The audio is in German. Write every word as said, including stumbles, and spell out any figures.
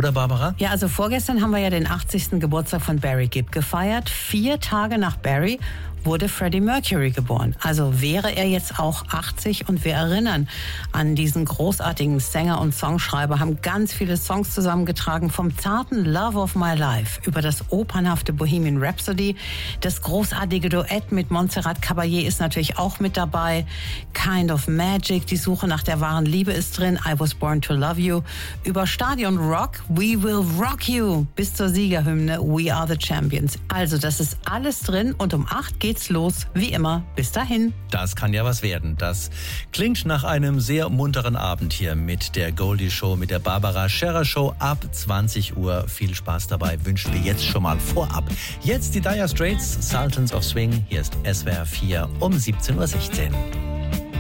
oder Barbara? Ja, also vorgestern haben wir ja den achtzigsten Geburtstag von Barry Gibb gefeiert. Vier Tage nach Barry wurde Freddie Mercury geboren. Also wäre er jetzt auch achtzig, und wir erinnern an diesen großartigen Sänger und Songschreiber, haben ganz viele Songs zusammengetragen, vom zarten Love of My Life über das opernhafte Bohemian Rhapsody. Das großartige Duett mit Montserrat Caballé ist natürlich auch mit dabei. Kind of Magic, die Suche nach der wahren Liebe ist drin. I Was Born to Love You. Über Stadion Rock, We Will Rock You, bis zur Siegerhymne We Are the Champions. Also das ist alles drin, und um acht geht's los, wie immer. Bis dahin. Das kann ja was werden. Das klingt nach einem sehr munteren Abend hier mit der Goldie Show, mit der Barbara Scherer Show ab zwanzig Uhr. Viel Spaß dabei wünschen wir jetzt schon mal vorab. Jetzt die Dire Straits, Sultans of Swing. Hier ist S W R vier um siebzehn Uhr sechzehn.